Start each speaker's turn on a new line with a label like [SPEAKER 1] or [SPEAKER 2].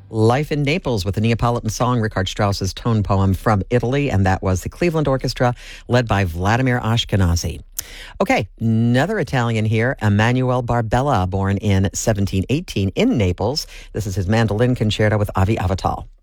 [SPEAKER 1] Life in Naples with the Neapolitan song, Richard Strauss's tone poem from Italy, and that was the Cleveland Orchestra led by Vladimir Ashkenazy. Okay, another Italian here, Emanuele Barbella, born in 1718 in Naples. This is his mandolin concerto with Avi Avital.